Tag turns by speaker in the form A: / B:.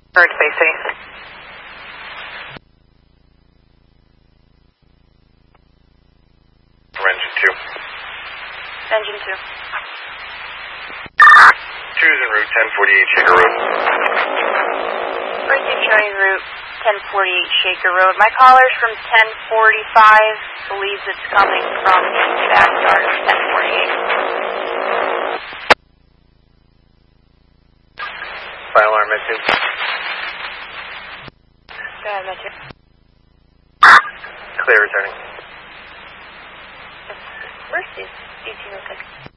A: Bird Bay City.
B: Engine 2.
A: Engine 2.
B: Choosing route 1048 Shaker Road.
A: Bird showing route 1048 Shaker Road. My caller's from 1045. Believes it's coming from the backyard of 1048.
B: Fire alarm Med 2.
A: Go ahead, Med 2.
B: Clear returning.
A: Where's the DT real quick?